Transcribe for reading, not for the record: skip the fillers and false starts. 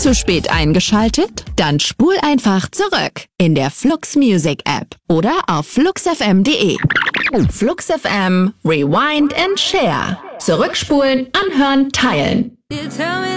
Zu spät eingeschaltet? Dann spul einfach zurück in der Flux Music App oder auf fluxfm.de. Flux FM, Rewind and Share. Zurückspulen, anhören, teilen.